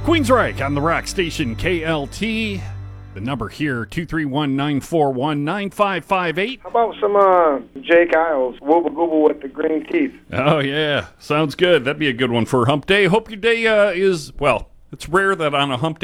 Queensryche on the rock station KLT. The number here, 231-941-9558. How about some Jake Isles, Wooble Gooble with the green teeth? Oh, yeah. Sounds good. That'd be a good one for Hump Day. Hope your day is, well, it's rare that on a Hump Day